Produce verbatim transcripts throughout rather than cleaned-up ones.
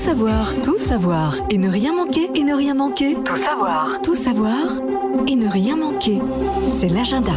savoir, tout savoir et ne rien manquer, et ne rien manquer. Tout savoir, tout savoir et ne rien manquer. C'est l'agenda.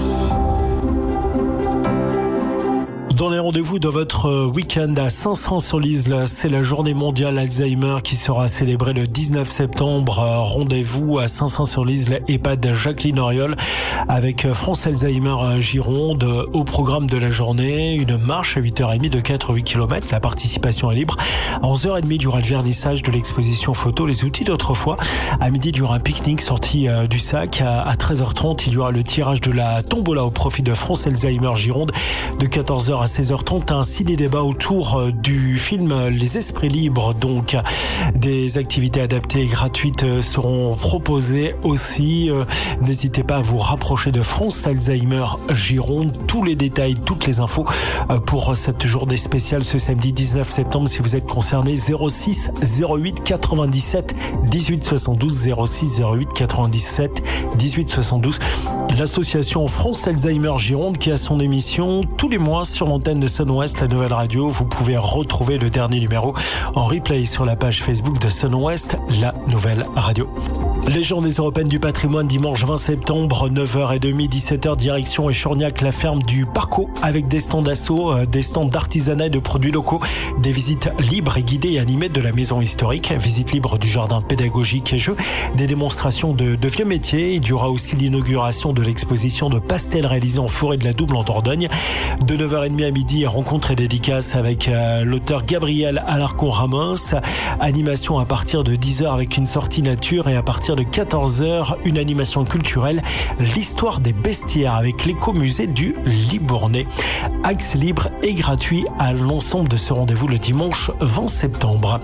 Dans les rendez-vous de votre week-end à Saint-Saëns-sur-Lise, c'est la journée mondiale Alzheimer qui sera célébrée le dix-neuf septembre. Rendez-vous à Saint-Saëns-sur-Lise, l'EHPAD Jacqueline Auriol avec France Alzheimer Gironde. Au programme de la journée, une marche à huit heures trente de quatre à huit kilomètres. La participation est libre. À onze heures trente, il y aura le vernissage de l'exposition photo Les outils d'autrefois. À midi, il y aura un pique-nique sorti du sac. À treize heures trente, il y aura le tirage de la tombola au profit de France Alzheimer Gironde. De quatorze heures à seize heures trente, ainsi des débats autour du film Les Esprits Libres. Donc, des activités adaptées et gratuites seront proposées aussi. N'hésitez pas à vous rapprocher de France Alzheimer Gironde. Tous les détails, toutes les infos pour cette journée spéciale ce samedi dix-neuf septembre. Si vous êtes concerné, zéro six zéro huit quatre-vingt-dix-sept dix-huit soixante-douze, zéro six zéro huit quatre-vingt-dix-sept dix-huit soixante-douze. L'association France Alzheimer Gironde qui a son émission tous les mois sur l'antenne de Sun West, la nouvelle radio. Vous pouvez retrouver le dernier numéro en replay sur la page Facebook de Sun West, la nouvelle radio. Les journées européennes du patrimoine dimanche vingt septembre, neuf heures trente, dix-sept heures, direction Échorgnac, la ferme du Parco, avec des stands d'assaut, des stands d'artisanat et de produits locaux, des visites libres et guidées et animées de la maison historique, visite libre du jardin pédagogique et jeux, des démonstrations de, de vieux métiers. Il y aura aussi l'inauguration de l'exposition de pastels réalisés en forêt de la Double en Dordogne. De neuf heures trente à midi, rencontre et dédicace avec euh, l'auteur Gabriel Alarcon-Ramos. Animation à partir de dix heures avec une sortie nature, et à partir de quatorze heures, une animation culturelle, l'histoire des bestiaires avec l'écomusée du Libournais. Accès libre et gratuit à l'ensemble de ce rendez-vous le dimanche vingt septembre.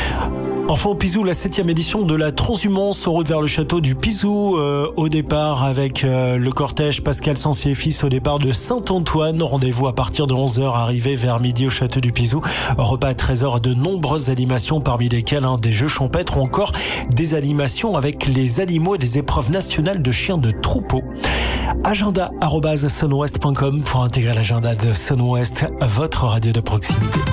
Enfin au Pizou, la septième édition de la transhumance en route vers le château du Pizou, euh, au départ avec euh, le cortège Pascal Censier et fils au départ de Saint-Antoine. Rendez-vous à partir de onze heures, arrivé vers midi au château du Pizou. Repas à treize heures, de nombreuses animations parmi lesquelles hein, des jeux champêtres ou encore des animations avec les animaux et des épreuves nationales de chiens de troupeau. Agenda arobase sunwest point com pour intégrer l'agenda de Sun West, votre radio de proximité.